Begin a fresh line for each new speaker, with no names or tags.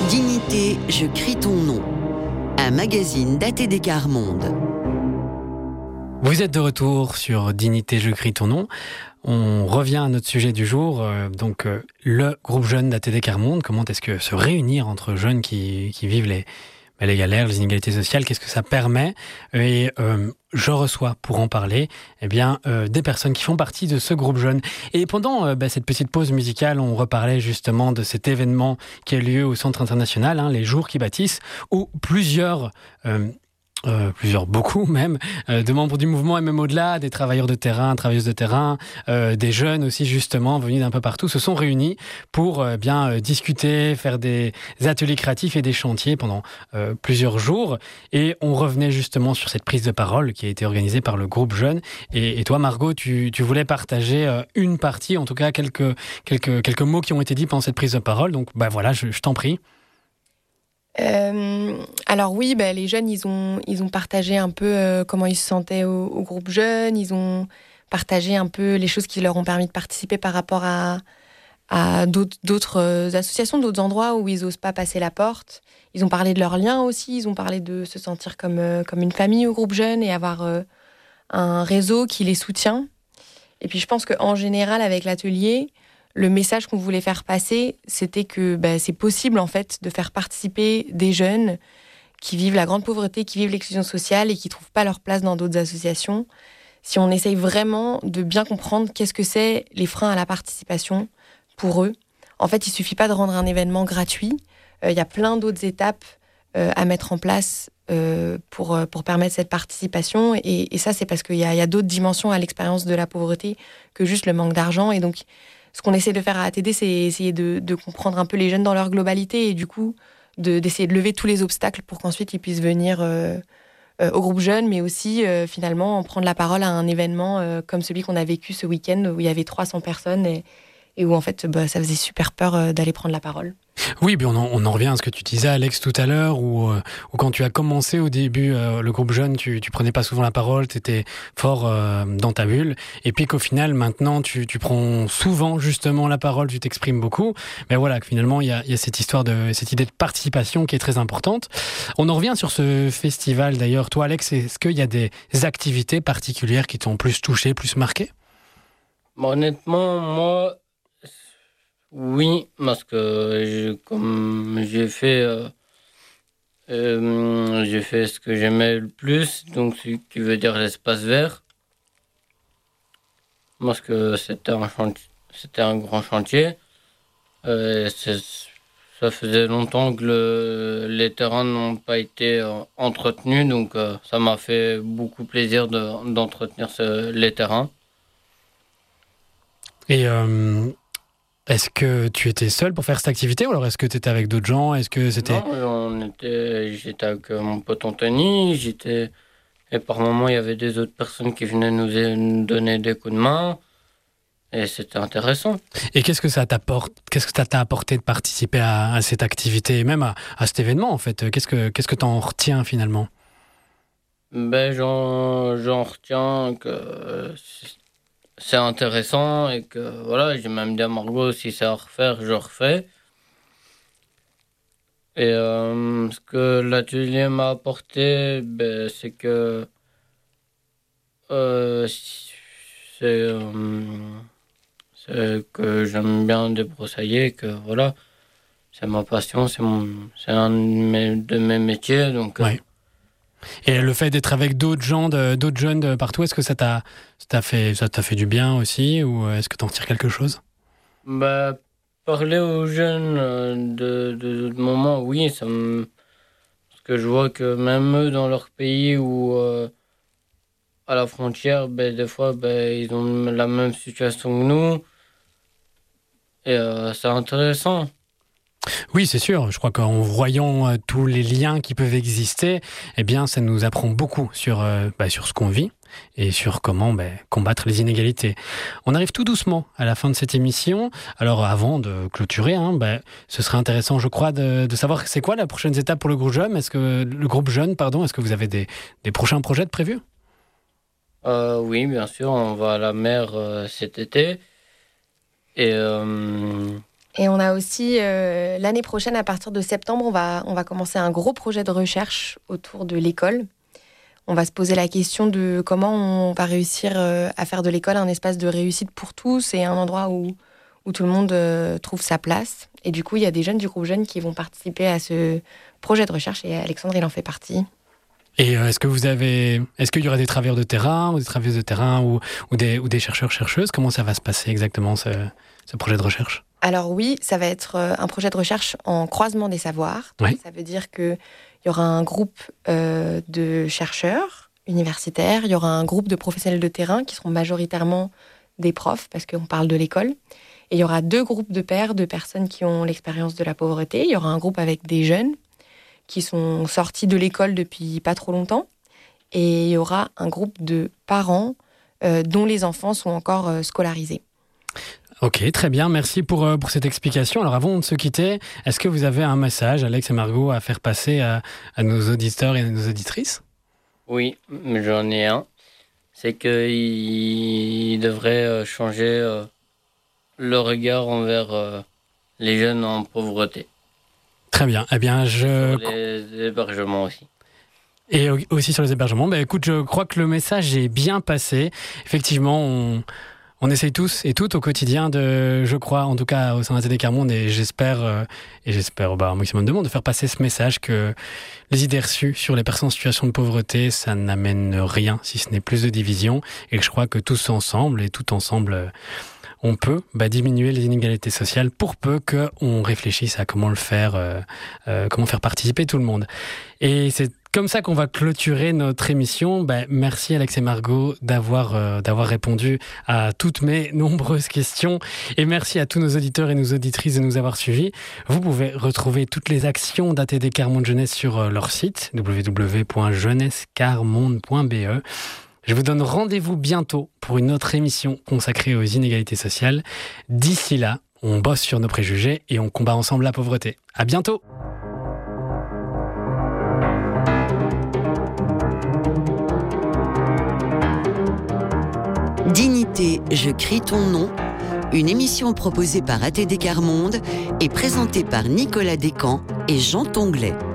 Dignité, je crie ton nom. Un magazine d'ATD Quart Monde.
Vous êtes de retour sur Dignité, je crie ton nom. On revient à notre sujet du jour, le groupe jeune d'ATD Quart Monde. Comment est-ce que se réunir entre jeunes qui vivent les galères, les inégalités sociales, qu'est-ce que ça permet? Et je reçois pour en parler des personnes qui font partie de ce groupe jeune. Et pendant cette petite pause musicale, on reparlait justement de cet événement qui a lieu au Centre international, les Jours qui bâtissent, où beaucoup même, de membres du mouvement et même au-delà, des travailleurs de terrain, travailleuses de terrain, des jeunes aussi justement venus d'un peu partout, se sont réunis pour discuter, faire des ateliers créatifs et des chantiers pendant plusieurs jours. Et on revenait justement sur cette prise de parole qui a été organisée par le groupe Jeune. Et toi, Margot, tu voulais partager une partie, en tout cas quelques mots qui ont été dits pendant cette prise de parole. Donc voilà, je t'en prie.
Alors oui, les jeunes, ils ont partagé un peu comment ils se sentaient au groupe jeune. Ils ont partagé un peu les choses qui leur ont permis de participer par rapport à d'autres associations, d'autres endroits où ils n'osent pas passer la porte. Ils ont parlé de leurs liens aussi. Ils ont parlé de se sentir comme une famille au groupe jeune et avoir un réseau qui les soutient. Et puis je pense qu'en général, avec l'atelier, le message qu'on voulait faire passer, c'était que c'est possible en fait de faire participer des jeunes qui vivent la grande pauvreté, qui vivent l'exclusion sociale et qui ne trouvent pas leur place dans d'autres associations. Si on essaye vraiment de bien comprendre qu'est-ce que c'est les freins à la participation pour eux. En fait, il ne suffit pas de rendre un événement gratuit. Il y a plein d'autres étapes à mettre en place pour permettre cette participation. Et ça, c'est parce qu'il y a d'autres dimensions à l'expérience de la pauvreté que juste le manque d'argent. Et donc, ce qu'on essaie de faire à ATD, c'est essayer de comprendre un peu les jeunes dans leur globalité et du coup, d'essayer de lever tous les obstacles pour qu'ensuite ils puissent venir au groupe jeune, mais aussi finalement prendre la parole à un événement comme celui qu'on a vécu ce week-end où il y avait 300 personnes et où en fait ça faisait super peur d'aller prendre la parole.
Oui, on en revient à ce que tu disais, Alex, tout à l'heure, où quand tu as commencé au début le groupe jeune, tu prenais pas souvent la parole, tu étais fort dans ta bulle, et puis qu'au final, maintenant, tu prends souvent justement la parole, tu t'exprimes beaucoup, mais voilà, que finalement, il y a cette idée de participation qui est très importante. On en revient sur ce festival, d'ailleurs. Toi, Alex, est-ce qu'il y a des activités particulières qui t'ont plus touché, plus marqué?
Honnêtement, moi... Oui, parce que comme j'ai fait ce que j'aimais le plus, donc ce qui veut dire l'espace vert, parce que c'était un grand chantier. Ça faisait longtemps que les terrains n'ont pas été entretenus, donc ça m'a fait beaucoup plaisir d'entretenir les terrains.
Et est-ce que tu étais seul pour faire cette activité ou alors est-ce que tu étais avec d'autres gens? Est-ce que c'était...
Non, j'étais avec mon pote Anthony, et par moments il y avait des autres personnes qui venaient nous donner des coups de main et c'était intéressant.
Et qu'est-ce que ça t'a apporté de participer à cette activité et même à cet événement en fait? Qu'est-ce que t'en retiens finalement?
J'en retiens que c'est intéressant et que voilà, j'ai même dit à Margot, si c'est à refaire, je refais. Et ce que l'atelier m'a apporté, c'est que c'est que j'aime bien débroussailler, que voilà, c'est ma passion, c'est un de mes métiers, donc.
Ouais. Et le fait d'être avec d'autres jeunes de partout, est-ce que ça t'a fait du bien aussi ou est-ce que t'en retires quelque chose?
Parler aux jeunes de moments, oui, parce que je vois que même eux dans leur pays ou à la frontière, des fois, ils ont la même situation que nous. Et c'est intéressant.
Oui, c'est sûr. Je crois qu'en voyant tous les liens qui peuvent exister, ça nous apprend beaucoup sur ce qu'on vit et sur comment combattre les inégalités. On arrive tout doucement à la fin de cette émission. Alors, avant de clôturer, ce serait intéressant, je crois, de savoir c'est quoi la prochaine étape pour le groupe jeune. Est-ce que vous avez des prochains projets de prévus?
Oui, bien sûr, on va à la mer cet été. Et
Et on a aussi, l'année prochaine, à partir de septembre, on va commencer un gros projet de recherche autour de l'école. On va se poser la question de comment on va réussir à faire de l'école un espace de réussite pour tous et un endroit où tout le monde trouve sa place. Et du coup, il y a des jeunes du groupe Jeunes qui vont participer à ce projet de recherche et Alexandre, il en fait partie.
Et est-ce qu'il y aura des travailleurs de terrain ou des travailleuses de terrain ou des chercheurs-chercheuses? Comment ça va se passer exactement, ce projet de recherche?
Alors oui, ça va être un projet de recherche en croisement des savoirs.
Oui.
Ça veut dire qu'il y aura un groupe de chercheurs universitaires, il y aura un groupe de professionnels de terrain qui seront majoritairement des profs, parce qu'on parle de l'école. Et il y aura 2 groupes de pairs de personnes qui ont l'expérience de la pauvreté. Il y aura un groupe avec des jeunes qui sont sortis de l'école depuis pas trop longtemps. Et il y aura un groupe de parents dont les enfants sont encore scolarisés.
Ok, très bien, merci pour cette explication. Alors avant de se quitter, est-ce que vous avez un message, Alex et Margot, à faire passer à nos auditeurs et à nos auditrices?
Oui, j'en ai un. C'est qu'ils devraient changer le regard envers les jeunes en pauvreté.
Très bien, eh bien
Sur les hébergements aussi.
Et aussi sur les hébergements. Écoute, je crois que le message est bien passé. Effectivement, on essaye tous et toutes au quotidien je crois, en tout cas au sein d'ATD Quart Monde, et j'espère un maximum de monde, de faire passer ce message que les idées reçues sur les personnes en situation de pauvreté, ça n'amène rien, si ce n'est plus de division, et que je crois que tous ensemble, on peut diminuer les inégalités sociales pour peu qu'on réfléchisse à comment le faire, comment faire participer tout le monde. Et c'est comme ça qu'on va clôturer notre émission. Merci Alex et Margot d'avoir répondu à toutes mes nombreuses questions. Et merci à tous nos auditeurs et nos auditrices de nous avoir suivis. Vous pouvez retrouver toutes les actions d'ATD Quart Monde Jeunesse sur leur site www.jeunessequartmonde.be. Je vous donne rendez-vous bientôt pour une autre émission consacrée aux inégalités sociales. D'ici là, on bosse sur nos préjugés et on combat ensemble la pauvreté. À bientôt!
Dignité, je crie ton nom. Une émission proposée par ATD Quart Monde et présentée par Nicolas Descamps et Jean Tonglet.